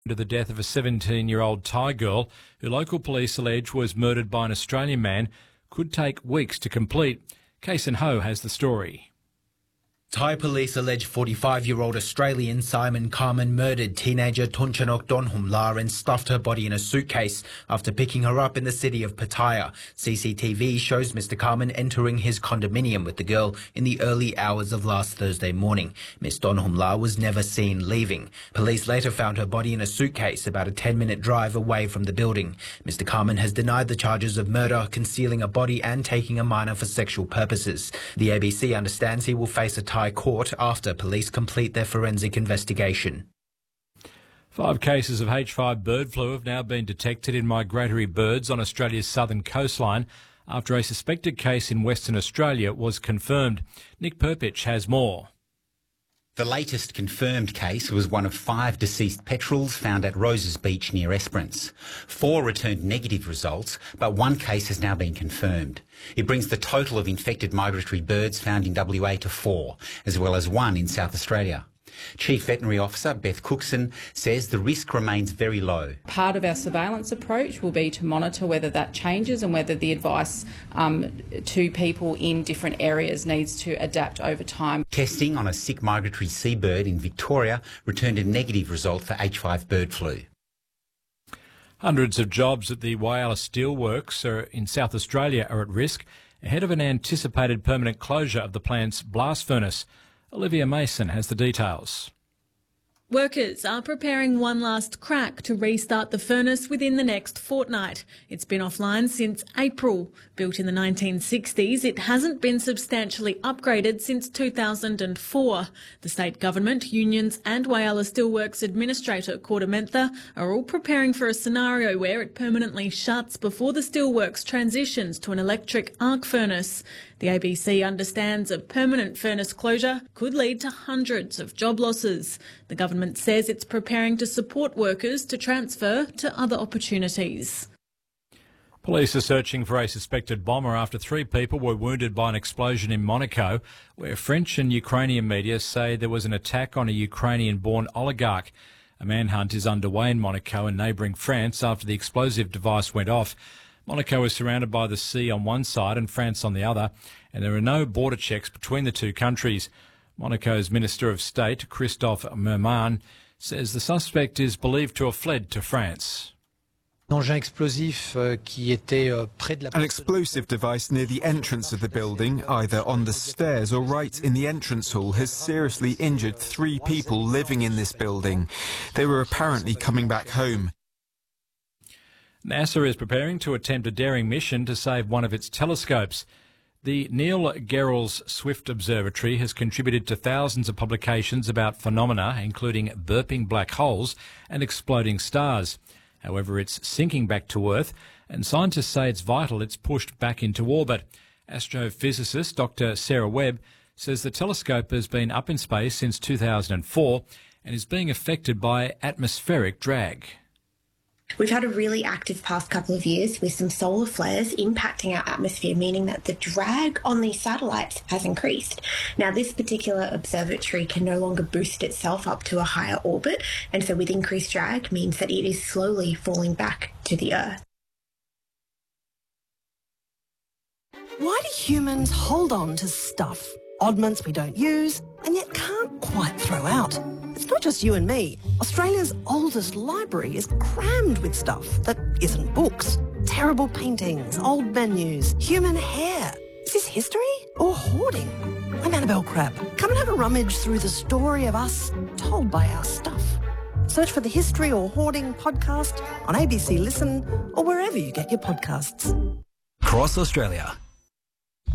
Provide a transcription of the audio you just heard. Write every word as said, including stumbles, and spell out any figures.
To the death of a seventeen-year-old Thai girl who local police allege was murdered by an Australian man could take weeks to complete. Kason Ho has the story. Thai police allege forty-five-year-old Australian Simon Carmen murdered teenager Tunchanok Donhumla and stuffed her body in a suitcase after picking her up in the city of Pattaya. C C T V shows Mister Carmen entering his condominium with the girl in the early hours of last Thursday morning. Miss Donhumla was never seen leaving. Police later found her body in a suitcase about a ten-minute drive away from the building. Mister Carmen has denied the charges of murder, concealing a body and taking a minor for sexual purposes. The A B C understands he will face a Thai court after police complete their forensic investigation. Five cases of H five bird flu have now been detected in migratory birds on Australia's southern coastline after a suspected case in Western Australia was confirmed. Nick Perpich has more. The latest confirmed case was one of five deceased petrels found at Roses Beach near Esperance. Four returned negative results, but one case has now been confirmed. It brings the total of infected migratory birds found in W A to four, as well as one in South Australia. Chief Veterinary Officer Beth Cookson says the risk remains very low. Part of our surveillance approach will be to monitor whether that changes and whether the advice um, to people in different areas needs to adapt over time. Testing on a sick migratory seabird in Victoria returned a negative result for H five bird flu. Hundreds of jobs at the Whyalla Steelworks are in South Australia are at risk ahead of an anticipated permanent closure of the plant's blast furnace. Olivia Mason has the details. Workers are preparing one last crack to restart the furnace within the next fortnight. It's been offline since April. Built in the nineteen sixties, it hasn't been substantially upgraded since two thousand four. The state government, unions and Whyalla Steelworks Administrator Kordamentha are all preparing for a scenario where it permanently shuts before the steelworks transitions to an electric arc furnace. The A B C understands a permanent furnace closure could lead to hundreds of job losses. The government says it's preparing to support workers to transfer to other opportunities. Police are searching for a suspected bomber after three people were wounded by an explosion in Monaco, where French and Ukrainian media say there was an attack on a Ukrainian-born oligarch. A manhunt is underway in Monaco and neighbouring France after the explosive device went off. Monaco is surrounded by the sea on one side and France on the other, and there are no border checks between the two countries. Monaco's Minister of State, Christophe Merman, says the suspect is believed to have fled to France. An explosive device near the entrance of the building, either on the stairs or right in the entrance hall, has seriously injured three people living in this building. They were apparently coming back home. NASA is preparing to attempt a daring mission to save one of its telescopes. The Neil Gehrels Swift Observatory has contributed to thousands of publications about phenomena, including burping black holes and exploding stars. However, it's sinking back to Earth, and scientists say it's vital it's pushed back into orbit. Astrophysicist Doctor Sarah Webb says the telescope has been up in space since two thousand four and is being affected by atmospheric drag. We've had a really active past couple of years with some solar flares impacting our atmosphere, meaning that the drag on these satellites has increased. Now, this particular observatory can no longer boost itself up to a higher orbit, and so with increased drag means that it is slowly falling back to the Earth. Why do humans hold on to stuff, oddments we don't use, and yet can't quite throw out? It's not just you and me. Australia's oldest library is crammed with stuff that isn't books. Terrible paintings, old menus, human hair. Is this history or hoarding? I'm Annabelle Crabb. Come and have a rummage through the story of us told by our stuff. Search for the History or Hoarding podcast on A B C Listen or wherever you get your podcasts. Cross Australia.